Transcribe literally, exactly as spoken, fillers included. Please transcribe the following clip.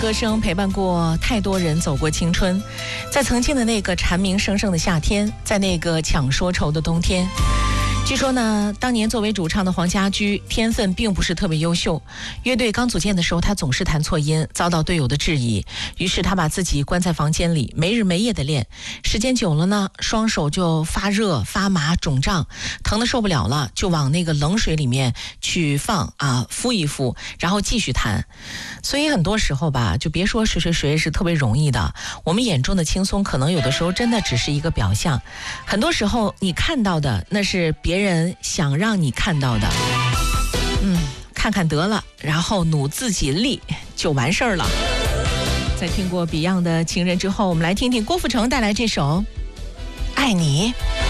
歌声陪伴过太多人走过青春，在曾经的那个蝉鸣声声的夏天，在那个抢说愁的冬天。据说呢，当年作为主唱的黄家驹天分并不是特别优秀，乐队刚组建的时候他总是弹错音，遭到队友的质疑，于是他把自己关在房间里，没日没夜的练。时间久了呢，双手就发热发麻肿胀，疼得受不了了，就往那个冷水里面去放啊，敷一敷，然后继续弹。所以很多时候吧，就别说谁谁谁是特别容易的，我们眼中的轻松可能有的时候真的只是一个表象，很多时候你看到的那是别人想让你看到的，嗯，看看得了，然后努自己力就完事儿了。在听过 Beyond 的情人之后，我们来听听郭富城带来这首《爱你》。